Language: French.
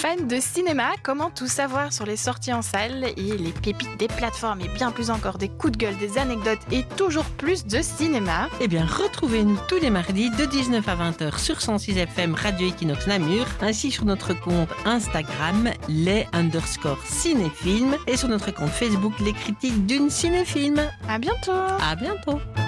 fans de cinéma, comment tout savoir sur les sorties en salle et les pépites des plateformes et bien plus encore des coups de gueule, des anecdotes et toujours plus de cinéma? Eh bien, retrouvez-nous tous les mardis de 19 à 20h sur 106 FM Radio Equinox Namur, ainsi sur notre compte Instagram les_cinéphiles et sur notre compte Facebook Les Critiques d'une Cinéfilm. À bientôt! À bientôt!